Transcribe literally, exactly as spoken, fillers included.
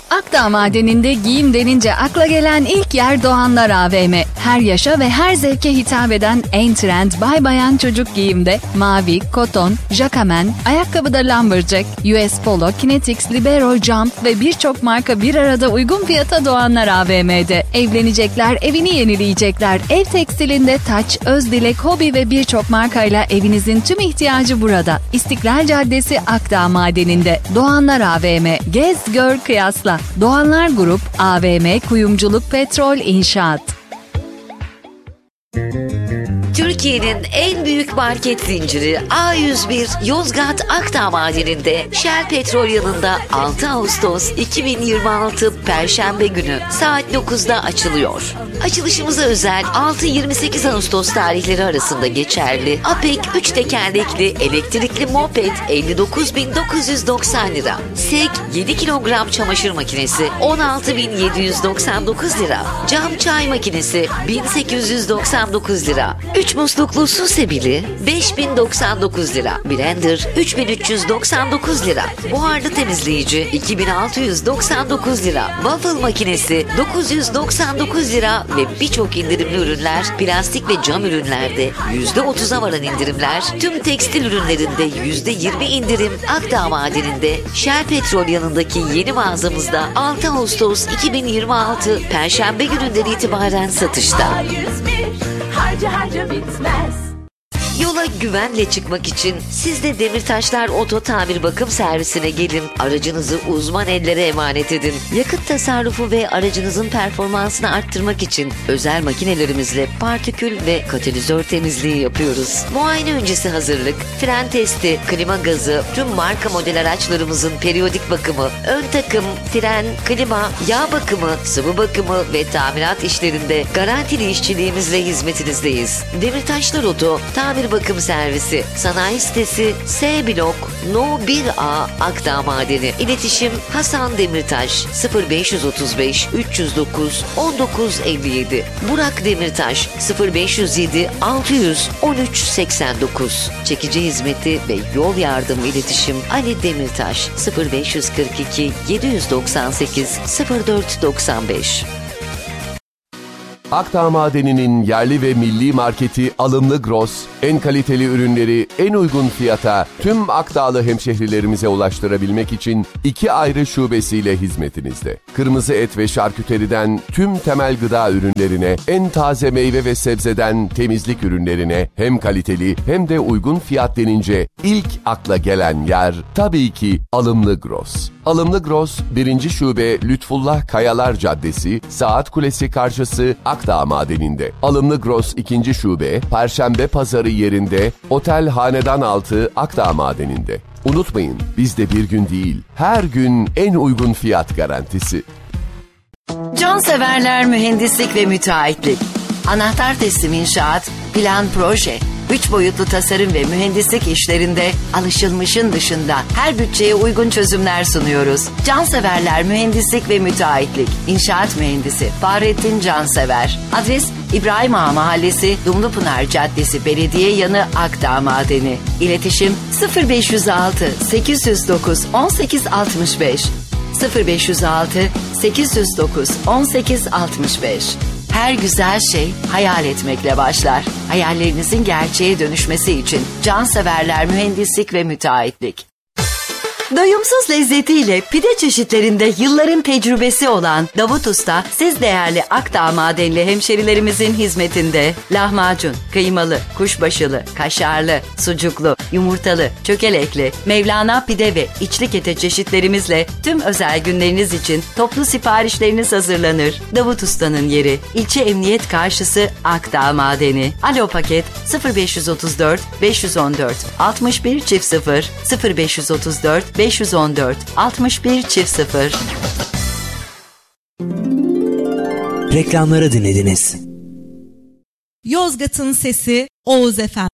Akdağ Madeni'nde giyim denince akla gelen ilk yer Doğanlar A V M. Her yaşa ve her zevke hitap eden en trend bay bayan çocuk giyimde mavi, koton, jacquemin, ayakkabıda lumberjack, U S Polo, Kinetics, Libero, Jump ve birçok marka bir arada uygun fiyata Doğanlar A V M'de. Evlenecekler, evini yenileyecekler. Ev tekstilinde Taç, Özdilek, Hobi ve birçok markayla evinizin tüm ihtiyacı burada. İstiklal Caddesi Akdağ Madeni'nde. Doğanlar A V M. Gez, gör, kıyasla. Doğanlar Grup, A V M, Kuyumculuk, Petrol, İnşaat. Türkiye'nin en büyük market zinciri A yüz bir Yozgat Akdağ Madeni'nde Shell Petrol yanında altı Ağustos iki bin yirmi altı Perşembe günü saat dokuzda açılıyor. Açılışımıza özel altı yirmi sekiz Ağustos tarihleri arasında geçerli Apek üç tekerlekli elektrikli moped elli dokuz bin dokuz yüz doksan lira. S E K yedi kilogram çamaşır makinesi on altı bin yedi yüz doksan dokuz lira. Cam çay makinesi bin sekiz yüz doksan dokuz lira. üç musluklu su sebili beş bin doksan dokuz lira. Blender üç bin üç yüz doksan dokuz lira. Buharlı temizleyici iki bin altı yüz doksan dokuz lira. Waffle makinesi dokuz yüz doksan dokuz lira ve birçok indirimli ürünler plastik ve cam ürünlerde yüzde otuza varan indirimler, tüm tekstil ürünlerinde yüzde yirmi indirim Akdağ Madeni'nde Shell Petrol yanındaki yeni mağazamızda altı Ağustos iki bin yirmi altı Perşembe gününden itibaren satışta. Harca harca bitmez. Yola güvenle çıkmak için siz de Demirtaşlar Oto Tamir Bakım Servisine gelin. Aracınızı uzman ellere emanet edin. Yakıt tasarrufu ve aracınızın performansını arttırmak için özel makinelerimizle partikül ve katalizör temizliği yapıyoruz. Muayene öncesi hazırlık, fren testi, klima gazı, tüm marka model araçlarımızın periyodik bakımı, ön takım, fren, klima, yağ bakımı, sıvı bakımı ve tamirat işlerinde garantili işçiliğimizle hizmetinizdeyiz. Demirtaşlar Oto Tamir Bakım Servisi, sanayi sitesi S Blok No bir A Akdağ Madeni. İletişim Hasan Demirtaş sıfır beş otuz beş üç yüz dokuz on dokuz elli yedi. Burak Demirtaş sıfır beş yüz yedi altı yüz on üç seksen dokuz. Çekici hizmeti ve yol yardımı iletişim Ali Demirtaş sıfır beş kırk iki yedi yüz doksan sekiz sıfır dört doksan beş. Akdağ Madeni'nin yerli ve milli marketi Alımlı Gross, en kaliteli ürünleri en uygun fiyata tüm Akdağlı hemşehrilerimize ulaştırabilmek için iki ayrı şubesiyle hizmetinizde. Kırmızı et ve şarküteriden tüm temel gıda ürünlerine, en taze meyve ve sebzeden temizlik ürünlerine hem kaliteli hem de uygun fiyat denince ilk akla gelen yer tabii ki Alımlı Gross. Alımlı Gross birinci Şube Lütfullah Kayalar Caddesi, Saat Kulesi karşısı Akdağ Madeni'nde. Alımlı Gross ikinci Şube Perşembe Pazarı yerinde Otel Hanedan Altı Akdağ Madeni'nde. Unutmayın, bizde bir gün değil, her gün en uygun fiyat garantisi. Canseverler Mühendislik ve Müteahhitlik. Anahtar teslim inşaat, plan proje, üç boyutlu tasarım ve mühendislik işlerinde alışılmışın dışında her bütçeye uygun çözümler sunuyoruz. Canseverler Mühendislik ve Müteahhitlik. İnşaat Mühendisi Fahrettin Cansever. Adres İbrahim Ağa Mahallesi, Dumlupınar Caddesi, Belediye Yanı, Akdağ Madeni. İletişim sıfır beş yüz altı sekiz yüz dokuz on sekiz altmış beş sıfır beş yüz altı sekiz yüz dokuz on sekiz altmış beş. Her güzel şey hayal etmekle başlar. Hayallerinizin gerçeğe dönüşmesi için Canseverler Mühendislik ve Müteahhitlik. Doyumsuz lezzetiyle pide çeşitlerinde yılların tecrübesi olan Davut Usta, siz değerli Akdağ Madenli hemşerilerimizin hizmetinde. Lahmacun, kıymalı, kuşbaşılı, kaşarlı, sucuklu, yumurtalı, çökelekli, Mevlana pide ve içli kete çeşitlerimizle tüm özel günleriniz için toplu siparişleriniz hazırlanır. Davut Usta'nın yeri ilçe emniyet karşısı Akdağ Madeni. Alo paket sıfır beş otuz dört beş yüz on dört altmış bir çift sıfır sıfır beş otuz dört beş yüz on dört altmış bir çift sıfır. Reklamları dinlediniz. Yozgat'ın sesi Oğuz Efendi.